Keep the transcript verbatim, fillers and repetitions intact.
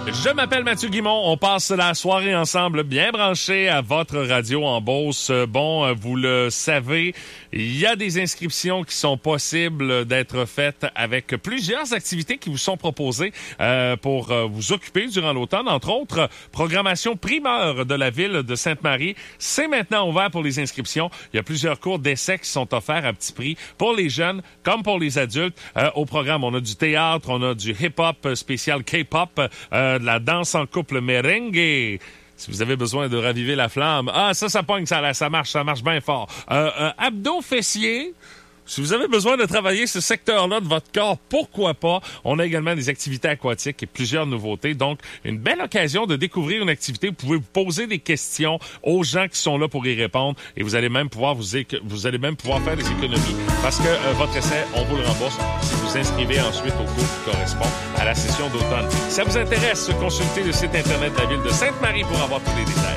Je m'appelle Mathieu Guimond. On passe la soirée ensemble, bien branchés à votre radio en Beauce. Bon, vous le savez, il y a des inscriptions qui sont possibles d'être faites avec plusieurs activités qui vous sont proposées euh, pour euh, vous occuper durant l'automne. Entre autres, programmation primeur de la ville de Sainte-Marie. C'est maintenant ouvert pour les inscriptions. Il y a plusieurs cours d'essais qui sont offerts à petit prix pour les jeunes comme pour les adultes. Euh, au programme, on a du théâtre, on a du hip-hop spécial K-pop, euh, de la danse en couple merengue. Si vous avez besoin de raviver la flamme, ah, ça, ça pogne, ça, ça marche, ça marche bien fort. Euh, euh, abdos fessiers. Si vous avez besoin de travailler ce secteur-là de votre corps, pourquoi pas? On a également des activités aquatiques et plusieurs nouveautés. Donc, une belle occasion de découvrir une activité. Vous pouvez vous poser des questions aux gens qui sont là pour y répondre et vous allez même pouvoir vous, éco- vous allez même pouvoir faire des économies parce que euh, votre essai, on vous le rembourse si vous inscrivez ensuite au cours qui correspond à la session d'automne. Si ça vous intéresse, consultez le site Internet de la ville de Sainte-Marie pour avoir tous les détails.